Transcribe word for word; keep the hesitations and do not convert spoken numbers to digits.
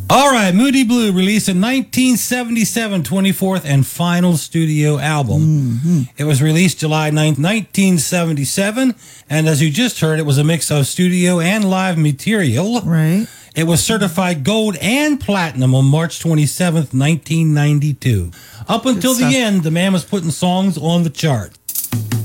All right, Moody Blue released in nineteen seventy-seven, twenty-fourth and final studio album. Mm-hmm. It was released July ninth, nineteen seventy-seven, and as you just heard, it was a mix of studio and live material. Right. It was certified gold and platinum on March twenty-seventh, nineteen ninety-two. Up until the end, the man was putting songs on the chart.